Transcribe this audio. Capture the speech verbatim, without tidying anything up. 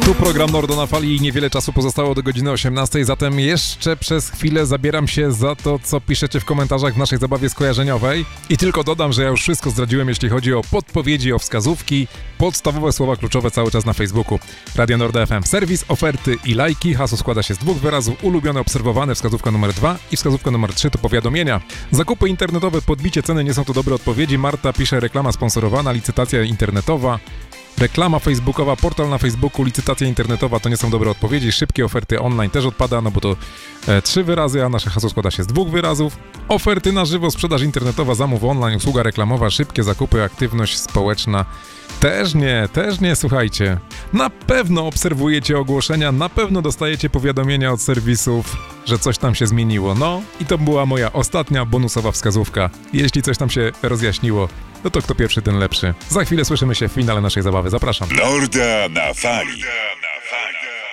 Tu program Nordo na fali i niewiele czasu pozostało do godziny osiemnastej, zatem jeszcze przez chwilę zabieram się za to, co piszecie w komentarzach w naszej zabawie skojarzeniowej. I tylko dodam, że ja już wszystko zdradziłem, jeśli chodzi o podpowiedzi, o wskazówki, podstawowe słowa kluczowe cały czas na Facebooku. Radio Nordo F M. Serwis, oferty i lajki. Hasło składa się z dwóch wyrazów. Ulubione, obserwowane, wskazówka numer dwa i wskazówka numer trzy to powiadomienia. Zakupy internetowe, podbicie ceny nie są to dobre odpowiedzi. Marta pisze reklama sponsorowana, licytacja internetowa. Reklama facebookowa, portal na Facebooku, licytacja internetowa to nie są dobre odpowiedzi. Szybkie oferty online też odpada, no bo to e, trzy wyrazy, a nasze hasło składa się z dwóch wyrazów. Oferty na żywo, sprzedaż internetowa, zamów online, usługa reklamowa, szybkie zakupy, aktywność społeczna. Też nie, też nie, słuchajcie. Na pewno obserwujecie ogłoszenia, na pewno dostajecie powiadomienia od serwisów, że coś tam się zmieniło. No i to była moja ostatnia bonusowa wskazówka. Jeśli coś tam się rozjaśniło, no to kto pierwszy, ten lepszy. Za chwilę słyszymy się w finale naszej zabawy. Zapraszam. Norda na fali. Norda na fali.